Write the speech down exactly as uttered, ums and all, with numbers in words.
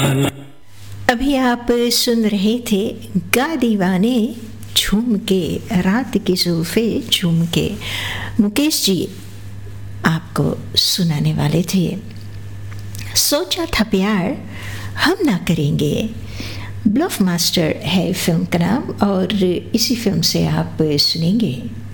अभी आप सुन रहे थे गा दीवाने झूम के, रात की जुल्फे झूम के। मुकेश जी आपको सुनाने वाले थे। सोचा था प्यार हम ना करेंगे, ब्लफ मास्टर है फिल्म का नाम, और इसी फिल्म से आप सुनेंगे